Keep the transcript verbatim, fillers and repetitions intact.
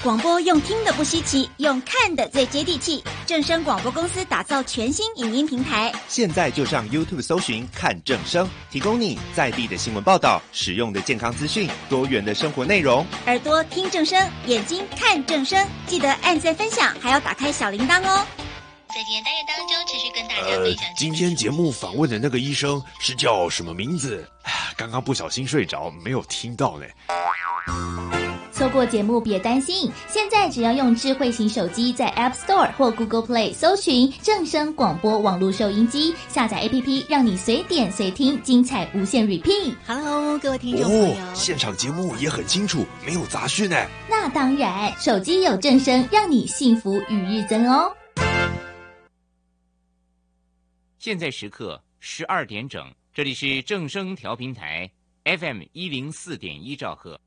广播用听的不稀奇，用看的最接地气。正声广播公司打造全新影音平台， 现在就上 YouTube 搜寻看正声，提供你在地的新闻报道、实用的健康资讯、多元的生活内容。 耳朵听正声，眼睛看正声，记得按赞分享，还要打开小铃铛哦。 在今天单元当中，持续跟大家分享、 呃。今天节目访问的那个医生是叫什么名字？刚刚不小心睡着，没有听到呢。 错过节目别担心，现在只要用智慧型手机在 App Store 或 Google Play 搜寻正声广播网络收音机，下载 A P P 让你随点随听，精彩无限 repeat。 Hello， 各位听众朋友、 哦、现场节目也很清楚，没有杂讯呢。 那当然，手机有正声，让你幸福与日增哦。 现在时刻十二点整，这里是正声调频台 F M 一零四点一兆赫。